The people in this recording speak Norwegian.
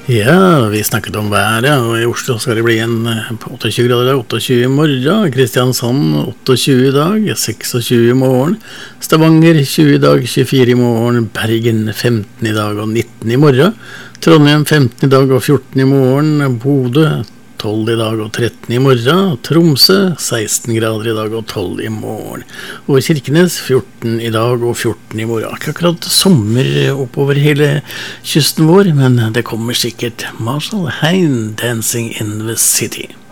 Ja, vi snakket om været, og I Oslo skal det bli en 28 grader, 28 I morgen, Kristiansand 28 I dag, 26 I morgen, Stavanger 20 I dag, 24 I morgen, Bergen 15 I dag og 19 I morgen, Trondheim 15 I dag og 14 I morgen, Bodø 12 I dag og 13 I morgen, Tromsø 16 grader I dag og 12 I morgen, og Kirkenes 14 I dag og 14 I morgen. Akkurat sommer oppover hele kysten vår, men det kommer sikkert Marshall Hein, Dancing in the City.